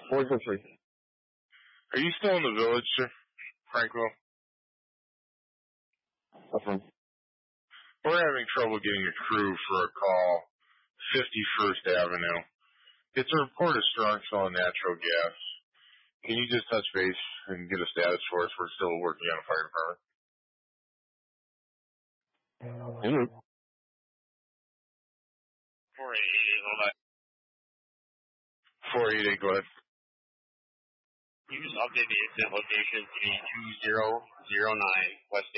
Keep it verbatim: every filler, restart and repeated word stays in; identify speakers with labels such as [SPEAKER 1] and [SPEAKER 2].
[SPEAKER 1] four zero three.
[SPEAKER 2] Are you still in the village, sir? Frankville?
[SPEAKER 1] That's fine.
[SPEAKER 2] We're having trouble getting a crew for a call, fifty-first Avenue. It's a report of strong smell of natural gas. Can you just touch base and get a status for us? We're still working on a fire department.
[SPEAKER 1] Mm-hmm.
[SPEAKER 3] four eight eight, hold on.
[SPEAKER 2] four eight eight, go ahead.
[SPEAKER 3] You just update the incident location to be two zero zero nine West